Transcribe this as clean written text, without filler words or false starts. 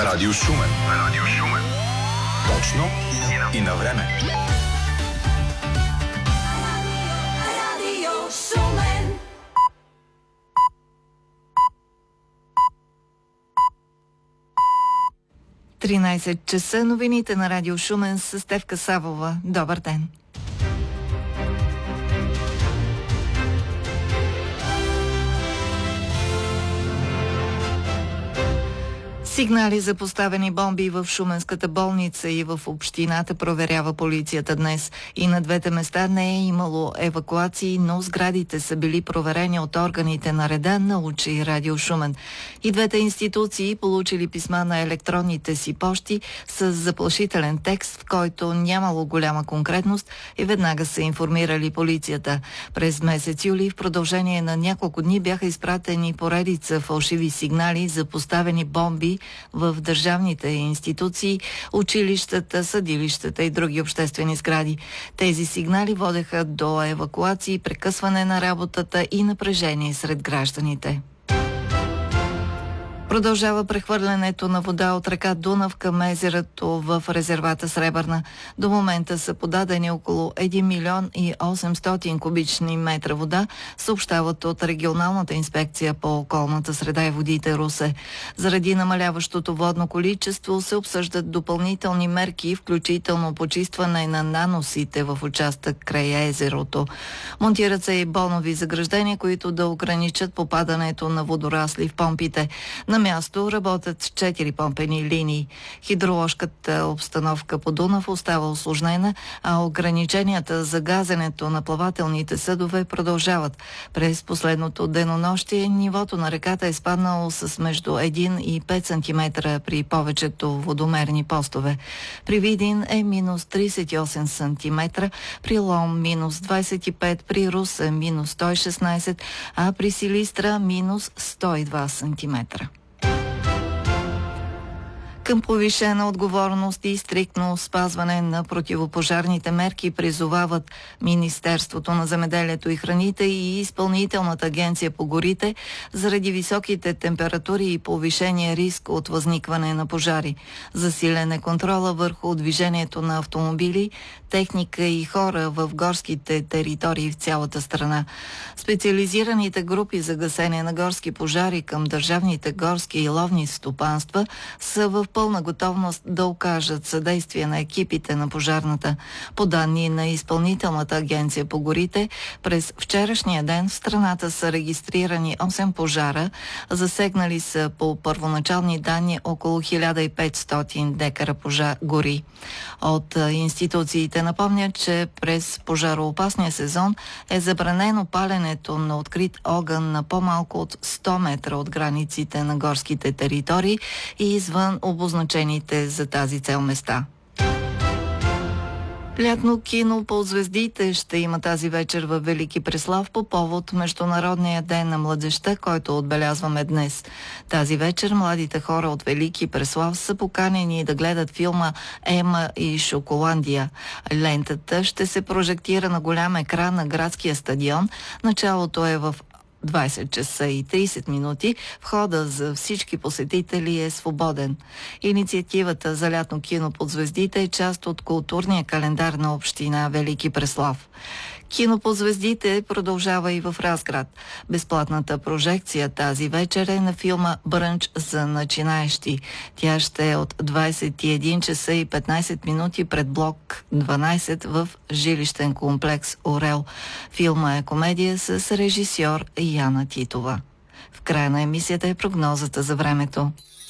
Радио Шумен. Радио Шумен. Точно и на време. Радио Шумен. Тринайсет часа, новините на Радио Шумен с Стефка Савова. Добър ден! Сигнали за поставени бомби в Шуменската болница и в общината проверява полицията днес. И на двете места не е имало евакуации, но сградите са били проверени от органите на реда, научи Радио Шумен. И двете институции получили писма на електронните си пощи с заплашителен текст, в който нямало голяма конкретност, и веднага са информирали полицията. През месец юли в продължение на няколко дни бяха изпратени поредица фалшиви сигнали за поставени бомби в държавните институции, училищата, съдилищата и други обществени сгради. Тези сигнали водеха до евакуации, прекъсване на работата и напрежение сред гражданите. Продължава прехвърлянето на вода от река Дунав към езерото в резервата Сребърна. До момента са подадени около 1 милион и 800 кубични метра вода, съобщават от Регионалната инспекция по околната среда и водите Русе. Заради намаляващото водно количество се обсъждат допълнителни мерки, включително почистване на наносите в участък край езерото. Монтират се и бонови заграждения, които да ограничат попадането на водорасли в помпите. На място работят 4 помпени линии. Хидроложката обстановка по Дунав остава усложнена, а ограниченията за газенето на плавателните съдове продължават. През последното денонощие нивото на реката е спаднало с между 1 и 5 см при повечето водомерни постове. При Видин е минус 38 см, при Лом минус 25, при Русе минус 116, а при Силистра минус 102 см. Към повишена отговорност и стриктно спазване на противопожарните мерки призовават Министерството на земеделието и храните и Изпълнителната агенция по горите заради високите температури и повишения риск от възникване на пожари. Засилен е контрола върху движението на автомобили, техника и хора в горските територии в цялата страна. Специализираните групи за гасене на горски пожари към държавните горски и ловни стопанства са в пълна готовност да окажат съдействие на екипите на пожарната. По данни на Изпълнителната агенция по горите, през вчерашния ден в страната са регистрирани 8 пожара, засегнали са по първоначални данни около 1500 декара гори. От институциите напомнят, че през пожароопасния сезон е забранено паленето на открит огън на по-малко от 100 метра от границите на горските територии и извън обозначените за тази цел места. Лятно кино по звездите ще има тази вечер във Велики Преслав по повод Международния ден на младежта, който отбелязваме днес. Тази вечер младите хора от Велики Преслав са поканени да гледат филма «Ема и Шоколандия». Лентата ще се прожектира на голям екран на градския стадион. Началото е в 20 часа и 30 минути. Входа за всички посетители е свободен. Инициативата за лятно кино под звездите е част от културния календар на община Велики Преслав. Кино по звездите продължава и в Разград. Безплатната прожекция тази вечер е на филма «Брънч за начинаещи». Тя ще е от 21 часа и 15 минути пред блок 12 в жилищен комплекс «Орел». Филма е комедия с режисьор Яна Титова. В края на емисията е прогнозата за времето.